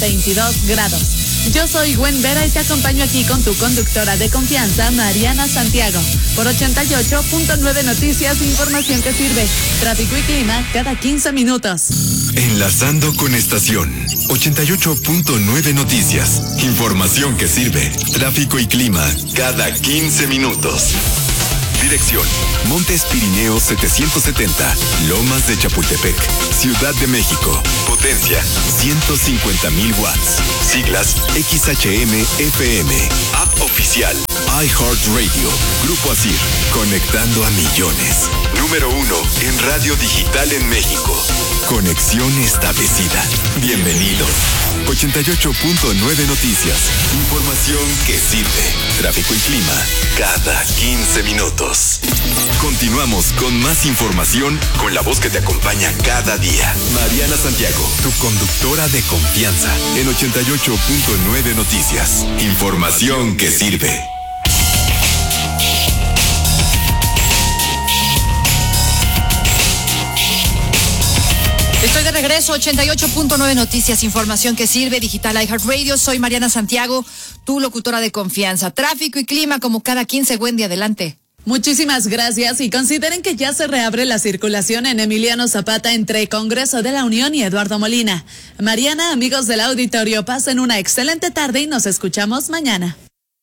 22 grados. Yo soy Gwen Vera y te acompaño aquí con tu conductora de confianza, Mariana Santiago, por 88.9 Noticias, información que sirve. Tráfico y clima cada 15 minutos. Enlazando con estación 88.9 Noticias, información que sirve. Tráfico y clima cada 15 minutos. Dirección: Montes Pirineos 770, Lomas de Chapultepec, Ciudad de México. Potencia: 150,000 watts. Siglas: XHM-FM. App oficial: iHeartRadio. Grupo ASIR, conectando a millones. Número 1 en radio digital en México. Conexión establecida. Bienvenidos. 88.9 Noticias. Información que sirve. Tráfico y clima cada 15 minutos. Continuamos con más información con la voz que te acompaña cada día. Mariana Santiago, tu conductora de confianza en 88.9 Noticias. Información que sirve. Estoy de regreso, 88.9 Noticias, información que sirve, digital iHeartRadio. Soy Mariana Santiago, tu locutora de confianza. Tráfico y clima como cada 15, Wendy, adelante. Muchísimas gracias y consideren que ya se reabre la circulación en Emiliano Zapata entre Congreso de la Unión y Eduardo Molina. Mariana, amigos del auditorio, pasen una excelente tarde y nos escuchamos mañana.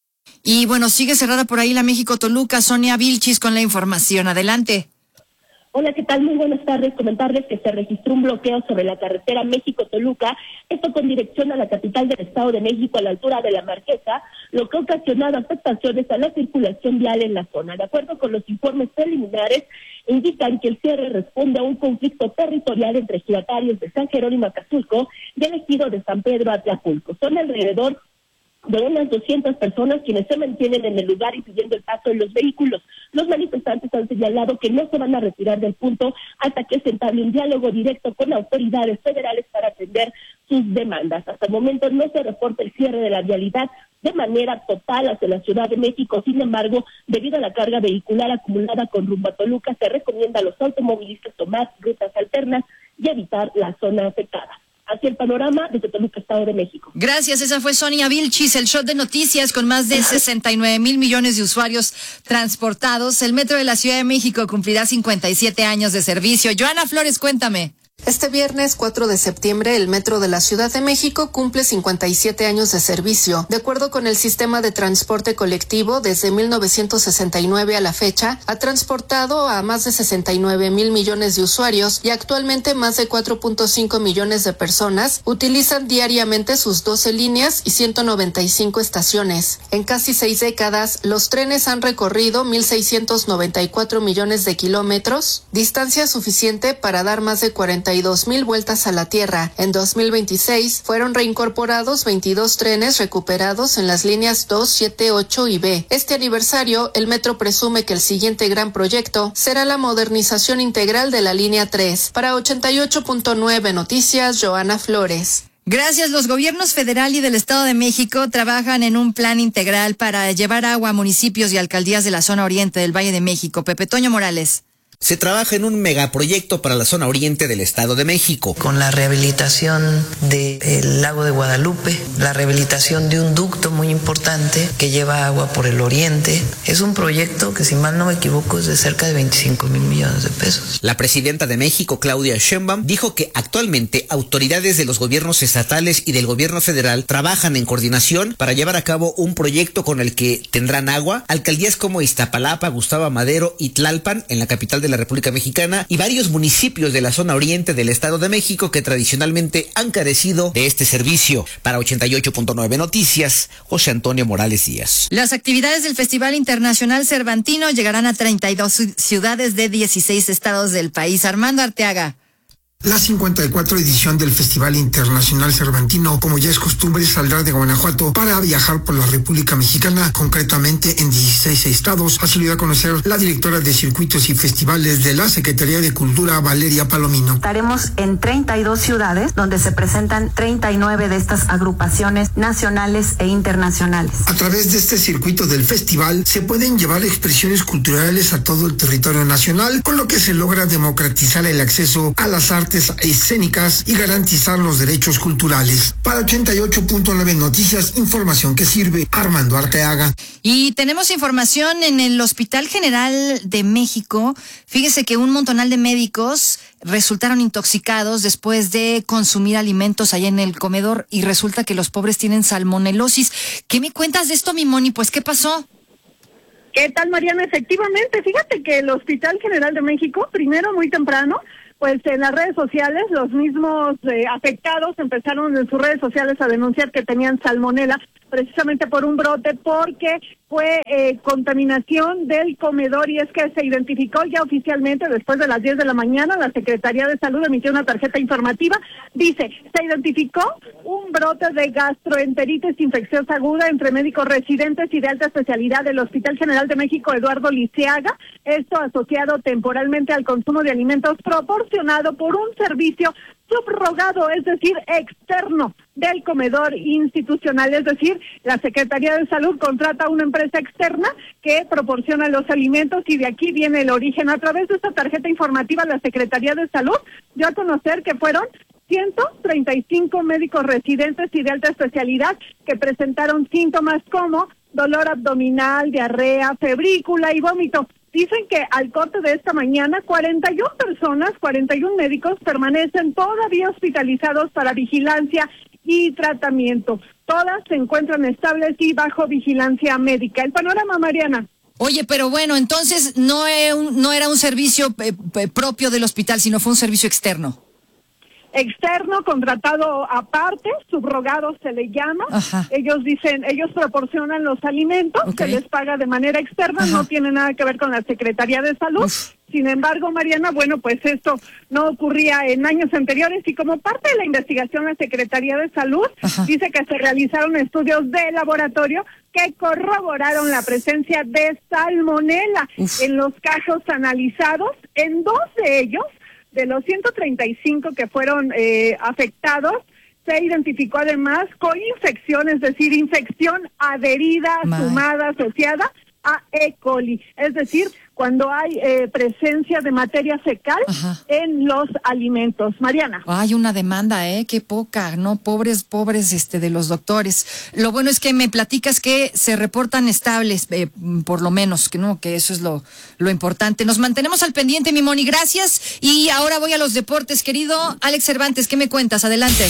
Y bueno, sigue cerrada por ahí la México-Toluca. Sonia Vilchis con la información. Adelante. Hola, ¿qué tal? Muy buenas tardes. Comentarles que se registró un bloqueo sobre la carretera México-Toluca, esto con dirección a la capital del Estado de México a la altura de La Marquesa, lo que ha ocasionado afectaciones a la circulación vial en la zona. De acuerdo con los informes preliminares, indican que el cierre responde a un conflicto territorial entre ejidatarios de San Jerónimo Acapulco y el ejido de San Pedro Atlaculco. Son alrededor de unas 200 personas quienes se mantienen en el lugar impidiendo el paso de los vehículos. Los manifestantes han señalado que no se van a retirar del punto hasta que se entable un diálogo directo con autoridades federales para atender sus demandas. Hasta el momento no se reporta el cierre de la vialidad de manera total hacia la Ciudad de México. Sin embargo, debido a la carga vehicular acumulada con rumbo a Toluca, se recomienda a los automovilistas tomar rutas alternas y evitar la zona afectada. Así el panorama desde Toluca, Estado de México. Gracias, esa fue Sonia Vilchis, el shot de noticias con más de 69,000 millones de usuarios transportados. El Metro de la Ciudad de México cumplirá 57 años de servicio. Joana Flores, cuéntame. Este viernes 4 de septiembre, el Metro de la Ciudad de México cumple 57 años de servicio. De acuerdo con el sistema de transporte colectivo, desde 1969 a la fecha, ha transportado a más de 69,000 millones de usuarios y actualmente más de 4.5 millones de personas utilizan diariamente sus 12 líneas y 195 estaciones. En casi 6 décadas, los trenes han recorrido 1,694 millones de kilómetros, distancia suficiente para dar más de 42,000 vueltas a la Tierra. En 2026 fueron reincorporados 22 trenes recuperados en las líneas 2, 7, 8 y B. Este aniversario, el Metro presume que el siguiente gran proyecto será la modernización integral de la línea 3. Para 88.9 Noticias, Joana Flores. Gracias. Los gobiernos federal y del Estado de México trabajan en un plan integral para llevar agua a municipios y alcaldías de la zona oriente del Valle de México. Pepe Toño Morales. Se trabaja en un megaproyecto para la zona oriente del Estado de México. Con la rehabilitación del lago de Guadalupe, la rehabilitación de un ducto muy importante que lleva agua por el oriente. Es un proyecto que, si mal no me equivoco, es de cerca de 25,000 millones de pesos. La presidenta de México, Claudia Sheinbaum, dijo que actualmente autoridades de los gobiernos estatales y del gobierno federal trabajan en coordinación para llevar a cabo un proyecto con el que tendrán agua alcaldías como Iztapalapa, Gustavo Madero y Tlalpan en la capital de la República Mexicana y varios municipios de la zona oriente del Estado de México que tradicionalmente han carecido de este servicio. Para 88.9 Noticias, José Antonio Morales Díaz. Las actividades del Festival Internacional Cervantino llegarán a 32 ciudades de 16 estados del país. Armando Arteaga. La 54 edición del Festival Internacional Cervantino, como ya es costumbre, saldrá de Guanajuato para viajar por la República Mexicana, concretamente en 16 estados. Así lo dio a conocer la directora de Circuitos y Festivales de la Secretaría de Cultura, Valeria Palomino. Estaremos en 32 ciudades, donde se presentan 39 de estas agrupaciones nacionales e internacionales. A través de este circuito del festival se pueden llevar expresiones culturales a todo el territorio nacional, con lo que se logra democratizar el acceso a las artes artes escénicas y garantizar los derechos culturales. Para 88.9 Noticias, información que sirve. Armando Arteaga. Y tenemos información en el Hospital General de México. Fíjese que un montonal de médicos resultaron intoxicados después de consumir alimentos allá en el comedor y resulta que los pobres tienen salmonelosis. ¿Qué me cuentas de esto, mi Moni? Pues, ¿qué pasó? ¿Qué tal, Mariana? Efectivamente, fíjate que el Hospital General de México, primero muy temprano, pues en las redes sociales, los mismos afectados empezaron en sus redes sociales a denunciar que tenían salmonela, precisamente por un brote, porque fue contaminación del comedor, y es que se identificó ya oficialmente después de las 10 de la mañana, la Secretaría de Salud emitió una tarjeta informativa, dice, se identificó un brote de gastroenteritis infecciosa aguda entre médicos residentes y de alta especialidad del Hospital General de México Eduardo Lisiaga, esto asociado temporalmente al consumo de alimentos proporcionado por un servicio subrogado, es decir, externo del comedor institucional, es decir, la Secretaría de Salud contrata a una empresa externa que proporciona los alimentos y de aquí viene el origen. A través de esta tarjeta informativa, la Secretaría de Salud dio a conocer que fueron 135 médicos residentes y de alta especialidad que presentaron síntomas como dolor abdominal, diarrea, febrícula y vómito. Dicen que al corte de esta mañana, 41 personas, 41 médicos permanecen todavía hospitalizados para vigilancia y tratamiento. Todas se encuentran estables y bajo vigilancia médica. El panorama, Mariana. Oye, pero bueno, entonces no era un servicio propio del hospital, sino fue un servicio externo. Externo, contratado aparte, subrogado se le llama. Ajá. Ellos dicen, ellos proporcionan los alimentos, Okay. se les paga de manera externa, Ajá. no tiene nada que ver con la Secretaría de Salud. Uf. Sin embargo, Mariana, bueno, pues esto no ocurría en años anteriores y como parte de la investigación, la Secretaría de Salud Ajá. dice que se realizaron estudios de laboratorio que corroboraron la presencia de salmonela en los casos analizados. En 2 de ellos, de los 135 que fueron afectados, se identificó además coinfección, es decir, infección adherida, sumada, asociada a E. coli. Es decir, cuando hay presencia de materia fecal en los alimentos. Mariana. Hay una demanda, qué poca, ¿no? Pobres de los doctores. Lo bueno es que me platicas que se reportan estables, por lo menos, que eso es lo importante. Nos mantenemos al pendiente, mi Moni, gracias. Y ahora voy a los deportes, querido Alex Cervantes, ¿qué me cuentas? Adelante.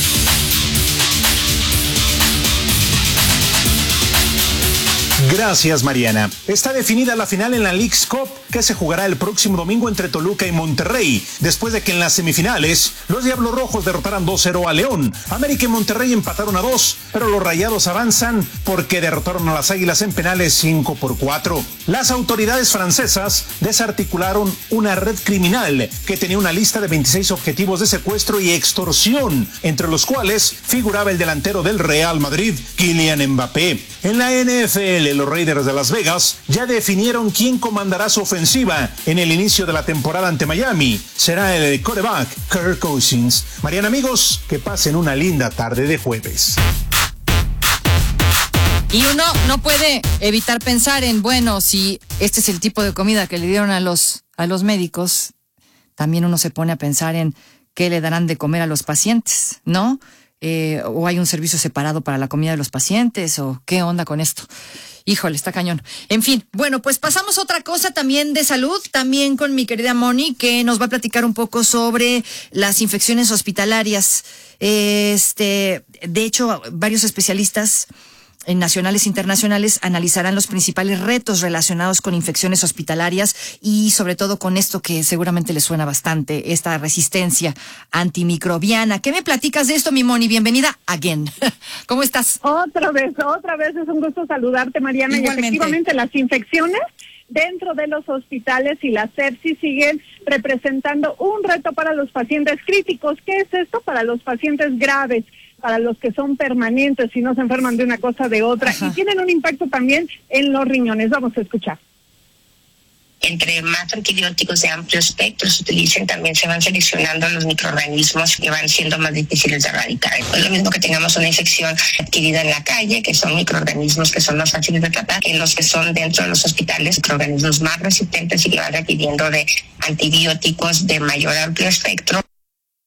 Gracias, Mariana. Está definida la final en la Leagues Cup, que se jugará el próximo domingo entre Toluca y Monterrey, después de que en las semifinales los Diablos Rojos derrotaran 2-0 a León. América y Monterrey empataron a 2, pero los Rayados avanzan porque derrotaron a las Águilas en penales 5-4. Las autoridades francesas desarticularon una red criminal que tenía una lista de 26 objetivos de secuestro y extorsión, entre los cuales figuraba el delantero del Real Madrid, Kylian Mbappé. En la NFL, los Raiders de Las Vegas ya definieron quién comandará su ofensiva en el inicio de la temporada ante Miami. Será el quarterback Kirk Cousins. Mariana, amigos, que pasen una linda tarde de jueves. Y uno no puede evitar pensar en, bueno, si este es el tipo de comida que le dieron a los médicos, también uno se pone a pensar en qué le darán de comer a los pacientes, ¿no? O hay un servicio separado para la comida de los pacientes, o qué onda con esto. Híjole, está cañón. En fin, bueno, pues pasamos a otra cosa también de salud, también con mi querida Moni, que nos va a platicar un poco sobre las infecciones hospitalarias. De hecho, varios especialistas nacionales e internacionales analizarán los principales retos relacionados con infecciones hospitalarias y sobre todo con esto que seguramente les suena bastante, esta resistencia antimicrobiana. ¿Qué me platicas de esto, mi Moni? Bienvenida again. ¿Cómo estás? Otra vez, es un gusto saludarte, Mariana. Igualmente. Y efectivamente las infecciones dentro de los hospitales y la sepsis siguen representando un reto para los pacientes críticos. ¿Qué es esto? Para los pacientes graves, para los que son permanentes y no se enferman de una cosa de otra. Y tienen un impacto también en los riñones. Vamos a escuchar. Entre más antibióticos de amplio espectro se utilicen, también se van seleccionando los microorganismos que van siendo más difíciles de erradicar. Es lo mismo que tengamos una infección adquirida en la calle, que son microorganismos que son más fáciles de tratar, que los que son dentro de los hospitales, microorganismos más resistentes y que van requiriendo de antibióticos de mayor amplio espectro.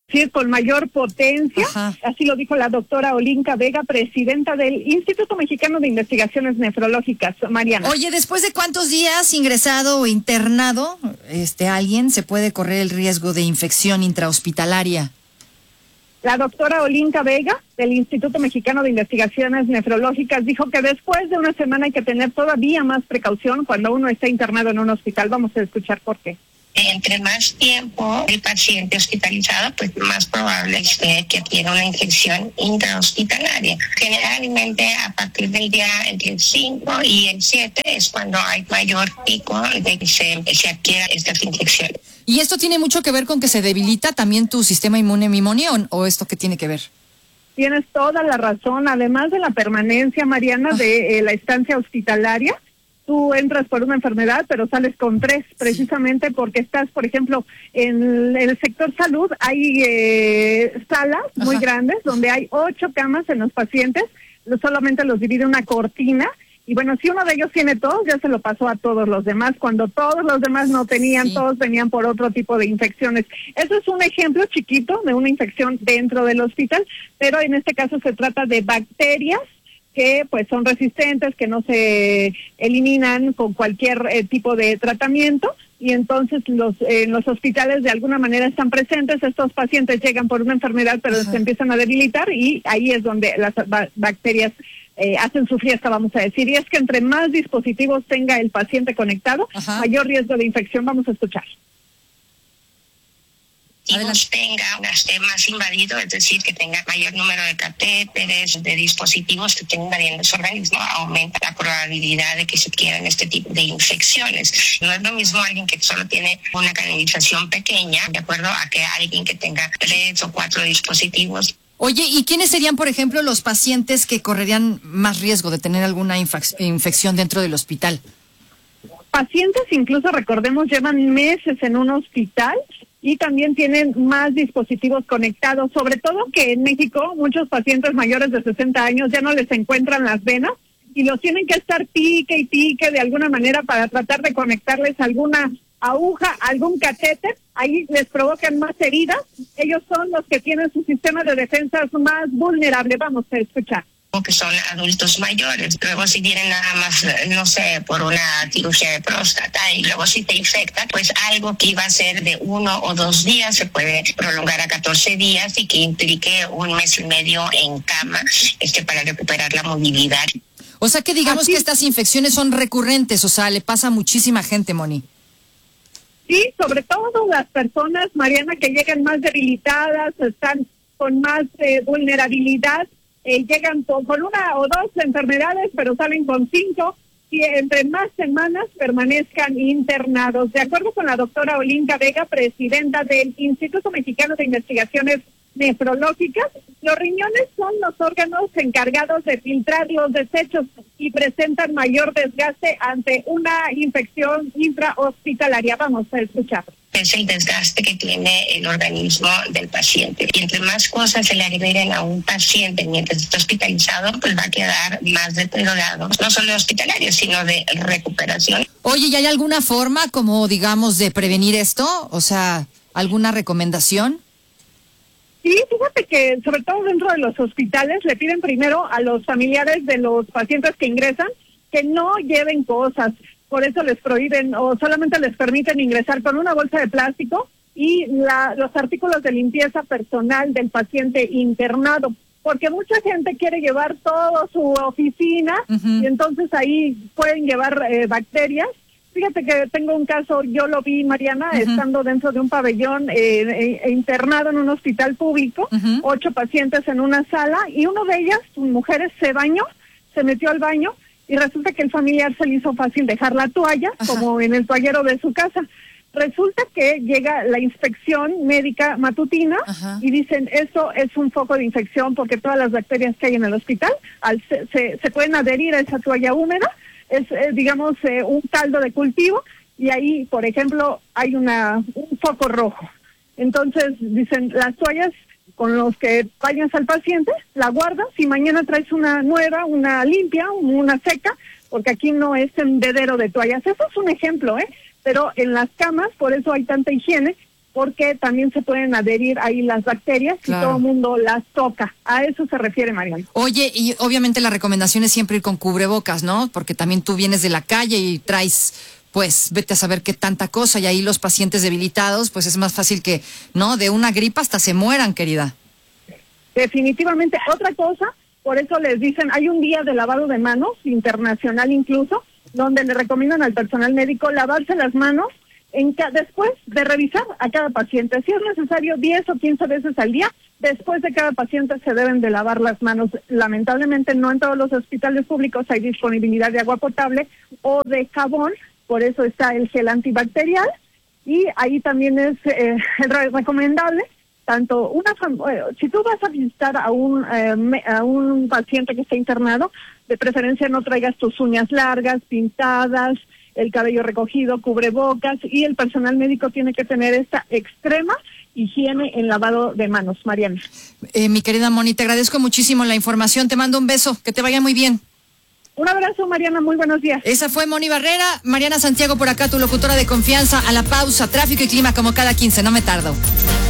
Sí, con mayor potencia. Ajá. Así lo dijo la doctora Olinka Vega, presidenta del Instituto Mexicano de Investigaciones Nefrológicas. Mariana. Oye, ¿después de cuántos días ingresado o internado alguien se puede correr el riesgo de infección intrahospitalaria? La doctora Olinka Vega, del Instituto Mexicano de Investigaciones Nefrológicas, dijo que después de una semana hay que tener todavía más precaución cuando uno está internado en un hospital. Vamos a escuchar por qué. Entre más tiempo el paciente hospitalizado, pues más probable es que adquiera una infección intrahospitalaria. Generalmente a partir del día entre el 5 y el 7 es cuando hay mayor pico de que se adquiera estas infecciones. ¿Y esto tiene mucho que ver con que se debilita también tu sistema inmune, Mimoni, o esto qué tiene que ver? Tienes toda la razón. Además de la permanencia, Mariana, de la estancia hospitalaria, tú entras por una enfermedad, pero sales con 3, precisamente porque estás, por ejemplo, en el sector salud, hay salas muy grandes donde hay 8 camas en los pacientes, solamente los divide una cortina, y bueno, si uno de ellos tiene tos, ya se lo pasó a todos los demás, cuando todos los demás no tenían tos, venían por otro tipo de infecciones. Eso es un ejemplo chiquito de una infección dentro del hospital, pero en este caso se trata de bacterias que pues son resistentes, que no se eliminan con cualquier tipo de tratamiento, y entonces los hospitales de alguna manera están presentes. Estos pacientes llegan por una enfermedad, pero se empiezan a debilitar, y ahí es donde las bacterias hacen su fiesta, vamos a decir. Y es que entre más dispositivos tenga el paciente conectado, mayor riesgo de infección. Vamos a escuchar. Esté más invadido, es decir, que tenga mayor número de catéteres, de dispositivos que estén invadiendo su organismo, aumenta la probabilidad de que se adquieran este tipo de infecciones. No es lo mismo alguien que solo tiene una canalización pequeña, de acuerdo a que alguien que tenga 3 o 4 dispositivos. Oye, ¿y quiénes serían, por ejemplo, los pacientes que correrían más riesgo de tener alguna infección dentro del hospital? Pacientes, incluso recordemos, llevan meses en un hospital y también tienen más dispositivos conectados, sobre todo que en México muchos pacientes mayores de 60 años ya no les encuentran las venas y los tienen que estar pique y pique de alguna manera para tratar de conectarles alguna aguja, algún catéter. Ahí les provocan más heridas. Ellos son los que tienen su sistema de defensas más vulnerable. Vamos a escuchar. Que son adultos mayores. Luego si tienen nada más, no sé, por una cirugía de próstata, y luego si te infecta, pues algo que iba a ser de 1 o 2 días se puede prolongar a 14 días y que implique 1 mes y medio en cama para recuperar la movilidad. O sea que digamos que estas infecciones son recurrentes, o sea, le pasa a muchísima gente, Moni. Sí, sobre todo las personas, Mariana, que llegan más debilitadas, están con más vulnerabilidad, llegan con 1 o 2 enfermedades, pero salen con 5, y entre más semanas permanezcan internados. De acuerdo con la doctora Olinka Vega, presidenta del Instituto Mexicano de Investigaciones Nefrológicas, los riñones son los órganos encargados de filtrar los desechos y presentan mayor desgaste ante una infección intrahospitalaria. Vamos a escuchar. Es el desgaste que tiene el organismo del paciente. Y entre más cosas se le agreguen a un paciente mientras está hospitalizado, pues va a quedar más deteriorado, no solo hospitalario, sino de recuperación. Oye, ¿y hay alguna forma, como digamos, de prevenir esto? O sea, ¿alguna recomendación? Sí, fíjate que sobre todo dentro de los hospitales le piden primero a los familiares de los pacientes que ingresan que no lleven cosas. Por eso les prohíben o solamente les permiten ingresar con una bolsa de plástico y los artículos de limpieza personal del paciente internado, porque mucha gente quiere llevar todo su oficina y entonces ahí pueden llevar bacterias. Fíjate que tengo un caso, yo lo vi, Mariana, estando dentro de un pabellón internado en un hospital público, 8 pacientes en una sala, y uno de ellas, mujeres, se metió al baño, y resulta que el familiar se le hizo fácil dejar la toalla, como en el toallero de su casa. Resulta que llega la inspección médica matutina y dicen, eso es un foco de infección porque todas las bacterias que hay en el hospital se pueden adherir a esa toalla húmeda, es digamos un caldo de cultivo, y ahí, por ejemplo, hay un foco rojo. Entonces dicen, las toallas con los que bañas al paciente, la guardas y mañana traes una nueva, una limpia, una seca, porque aquí no es tendedero de toallas. Eso es un ejemplo, pero en las camas, por eso hay tanta higiene, porque también se pueden adherir ahí las bacterias y todo el mundo las toca. A eso se refiere, Mariana. Oye, y obviamente la recomendación es siempre ir con cubrebocas, ¿no? Porque también tú vienes de la calle y traes, pues, vete a saber qué tanta cosa, y ahí los pacientes debilitados, pues es más fácil que, ¿no? De una gripa hasta se mueran, querida. Definitivamente. Otra cosa, por eso les dicen, hay un día de lavado de manos, internacional incluso, donde le recomiendan al personal médico lavarse las manos después de revisar a cada paciente. Si es necesario 10 o 15 veces al día, después de cada paciente se deben de lavar las manos. Lamentablemente no en todos los hospitales públicos hay disponibilidad de agua potable o de jabón, por eso está el gel antibacterial, y ahí también es recomendable tanto si tú vas a visitar a un paciente que está internado, de preferencia no traigas tus uñas largas, pintadas, el cabello recogido, cubrebocas, y el personal médico tiene que tener esta extrema higiene en lavado de manos. Mariana. Mi querida Moni, te agradezco muchísimo la información, te mando un beso, que te vaya muy bien. Un abrazo, Mariana, muy buenos días. Esa fue Moni Barrera, Mariana Santiago por acá, tu locutora de confianza. A la pausa, tráfico y clima como cada 15, no me tardo.